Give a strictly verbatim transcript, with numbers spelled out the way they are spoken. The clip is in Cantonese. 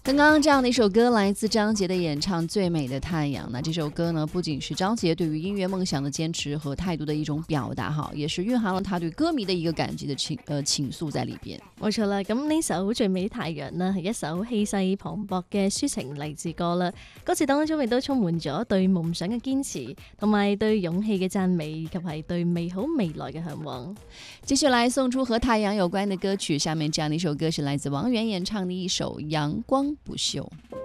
刚刚这样的一首歌来自张杰的演唱《最美的太阳》。那这首歌呢，不仅是張杰對於音樂夢想的堅持和態度的一種表達，哈，也是蘊含了他對歌迷的一個感激的情呃情愫在裏邊。 冇錯啦，咁呢首《最美太陽》呢係一首氣勢磅礴嘅抒情勵志歌啦。歌詞當中亦都充滿咗對夢想嘅堅持，同埋對勇氣嘅讚美，以及係對美好未來嘅向往。 繼續來送出和太陽有關的歌曲，下面這樣的一首歌是來自王源演唱的一首《陽光不朽》。